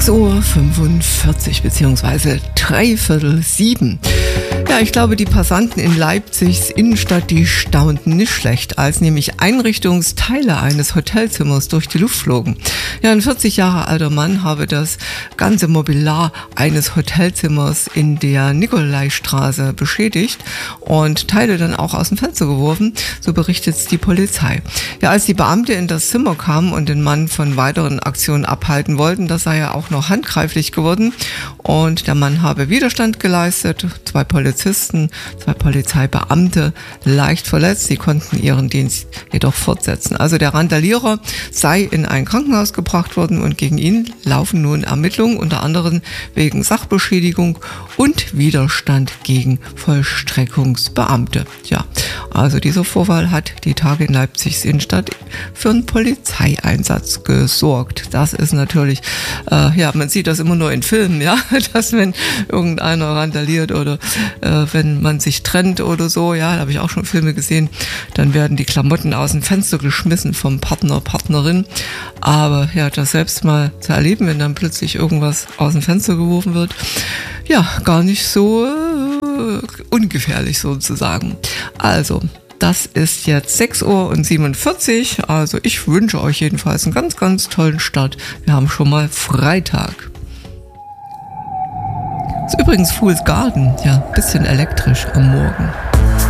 6:45 Uhr beziehungsweise 6:45. Ja, ich glaube, die Passanten in Leipzigs Innenstadt, die staunten nicht schlecht, als nämlich Einrichtungsteile eines Hotelzimmers durch die Luft flogen. Ja, ein 40 Jahre alter Mann habe das ganze Mobiliar eines Hotelzimmers in der Nikolaistraße beschädigt und Teile dann auch aus dem Fenster geworfen, so berichtet die Polizei. Ja, als die Beamte in das Zimmer kamen und den Mann von weiteren Aktionen abhalten wollten, das sei ja auch noch handgreiflich geworden und der Mann habe Widerstand geleistet. Zwei Polizeibeamte leicht verletzt. Sie konnten ihren Dienst jedoch fortsetzen. Also der Randalierer sei in ein Krankenhaus gebracht worden und gegen ihn laufen nun Ermittlungen, unter anderem wegen Sachbeschädigung und Widerstand gegen Vollstreckungsbeamte. Ja, also dieser Vorfall hat die Tage in Leipzigs Innenstadt für einen Polizeieinsatz gesorgt. Das ist natürlich, man sieht das immer nur in Filmen, ja, dass wenn irgendeiner randaliert oder wenn man sich trennt oder so, ja, da habe ich auch schon Filme gesehen, dann werden die Klamotten aus dem Fenster geschmissen vom Partner, Partnerin. Aber ja, das selbst mal zu erleben, wenn dann plötzlich irgendwas aus dem Fenster geworfen wird, ja, gar nicht so ungefährlich sozusagen. Also, das ist jetzt 6:47 Uhr, also ich wünsche euch jedenfalls einen ganz, ganz tollen Start. Wir haben schon mal Freitag. Ist übrigens Fool's Garden, ja, bisschen elektrisch am Morgen.